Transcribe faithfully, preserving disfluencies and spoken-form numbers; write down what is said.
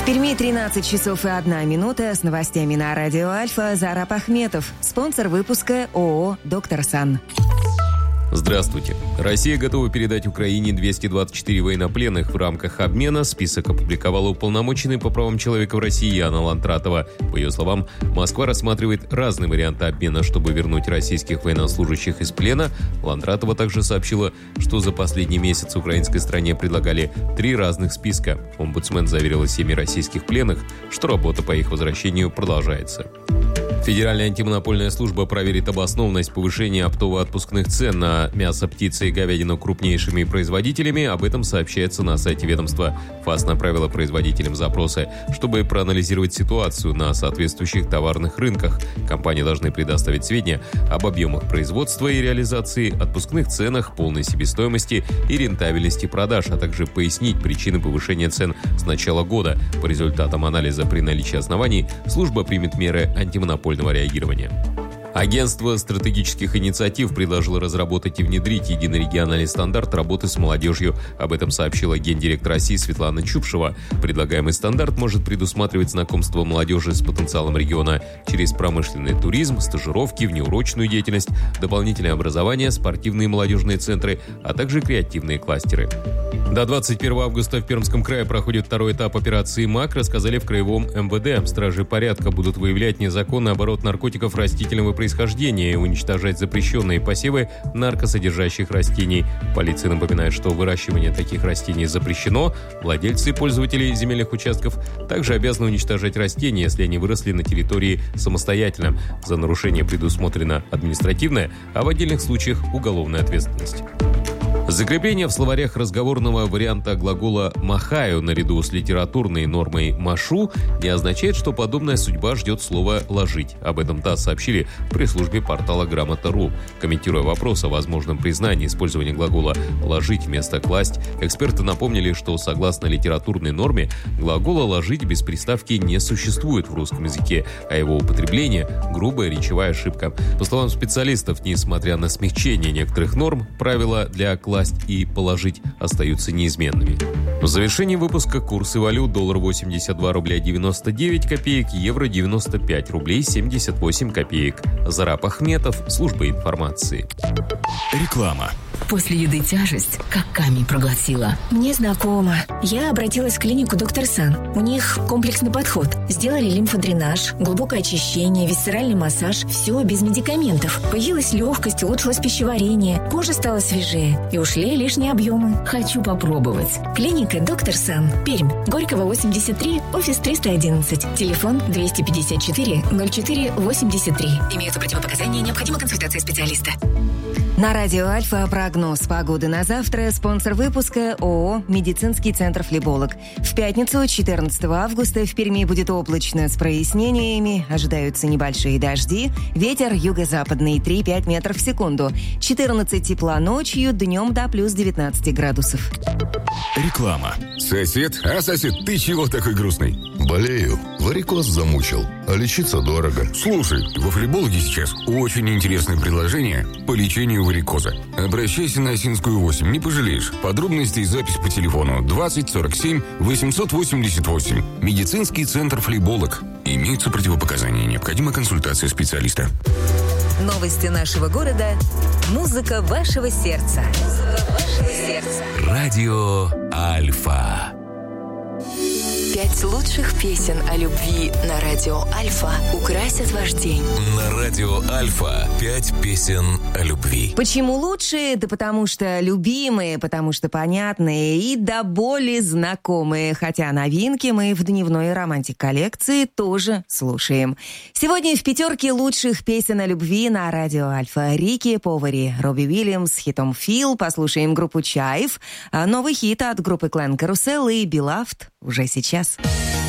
Перми тринадцать часов и одна минута. С новостями на радио Альфа Зарап Ахметов. Спонсор выпуска ООО «Доктор Сан». Здравствуйте. Россия готова передать Украине двести двадцать четыре военнопленных в рамках обмена. Список опубликовала уполномоченный по правам человека в России Яна Лантратова. По ее словам, Москва рассматривает разные варианты обмена, чтобы вернуть российских военнослужащих из плена. Лантратова также сообщила, что за последний месяц украинской стране предлагали три разных списка. Омбудсмен заверила семьи российских пленных, что работа по их возвращению продолжается. Федеральная антимонопольная служба проверит обоснованность повышения оптово-отпускных цен на мясо, птицы и говядину крупнейшими производителями. Об этом сообщается на сайте ведомства. ФАС направила производителям запросы, чтобы проанализировать ситуацию на соответствующих товарных рынках. Компании должны предоставить сведения об объемах производства и реализации, отпускных ценах, полной себестоимости и рентабельности продаж, а также пояснить причины повышения цен с начала года. По результатам анализа при наличии оснований служба примет меры антимонопольного реагирования. Агентство стратегических инициатив предложило разработать и внедрить единый региональный стандарт работы с молодежью. Об этом сообщила гендиректор России Светлана Чупшева. Предлагаемый стандарт может предусматривать знакомство молодежи с потенциалом региона через промышленный туризм, стажировки, внеурочную деятельность, дополнительное образование, спортивные и молодежные центры, а также креативные кластеры. До двадцать первого августа в Пермском крае проходит второй этап операции МАК, рассказали в краевом эм вэ дэ. Стражи порядка будут выявлять незаконный оборот наркотиков растительного происхождения и уничтожать запрещенные посевы наркосодержащих растений. Полиция напоминает, что выращивание таких растений запрещено. Владельцы и пользователи земельных участков также обязаны уничтожать растения, если они выросли на территории самостоятельно. За нарушение предусмотрена административная, а в отдельных случаях уголовная ответственность. Закрепление в словарях разговорного варианта глагола «махаю» наряду с литературной нормой «машу» не означает, что подобная судьба ждет слово «ложить». Об этом ТАСС сообщили в пресс-службе портала Грамота точка ру. Комментируя вопрос о возможном признании использования глагола «ложить» вместо «класть», эксперты напомнили, что согласно литературной норме глагола «ложить» без приставки не существует в русском языке, а его употребление – грубая речевая ошибка. По словам специалистов, несмотря на смягчение некоторых норм, правила для «класть» и положить остаются неизменными. В завершении выпуска курсы валют: доллар восемьдесят два рубля девяносто девять копеек, евро девяносто пять рублей семьдесят восемь копеек. Зарап Ахметов, служба информации. Реклама. После еды тяжесть, как камень проглотила. Мне знакомо. Я обратилась в клинику «Доктор Сан». У них комплексный подход. Сделали лимфодренаж, глубокое очищение, висцеральный массаж. Все без медикаментов. Появилась легкость, улучшилось пищеварение. Кожа стала свежее. И ушли лишние объемы. Хочу попробовать. Клиника «Доктор Сан». Пермь. Горького, восемьдесят три, офис триста одиннадцать. Телефон двести пятьдесят четыре ноль четыре восемьдесят три. Имеются противопоказания, необходима консультация специалиста. На радио Альфа прогноз погоды на завтра. Спонсор выпуска ООО «Медицинский центр Флеболог». В пятницу, четырнадцатого августа, в Перми будет облачно с прояснениями. Ожидаются небольшие дожди. Ветер юго-западный три-пять метров в секунду. четырнадцать тепла ночью, днем до плюс девятнадцать градусов. Реклама. Сосед? А, сосед, ты чего такой грустный? Болею. Варикоз замучил. А лечиться дорого. Слушай, во Флебологе сейчас очень интересное предложение по лечению варикоза. Обращайся на Осинскую восемь, не пожалеешь. Подробности и запись по телефону двадцать сорок семь восемьсот восемьдесят восемь. Медицинский центр Флеболог. Имеются противопоказания, необходима консультация специалиста. Новости нашего города. Музыка вашего сердца. Музыка вашего сердца. Радио Альфа. Пять лучших песен о любви на радио Альфа украсят ваш день. На радио Альфа пять песен о любви. Почему лучшие? Да потому что любимые, потому что понятные и до боли знакомые. Хотя новинки мы в дневной романтик-коллекции тоже слушаем. Сегодня в пятерке лучших песен о любви на радио Альфа. Рики Повари, Робби Уильямс с хитом «Фил». Послушаем группу «Чайф». Новый хит от группы «Клэн Карусел» и «Beloved» уже сейчас.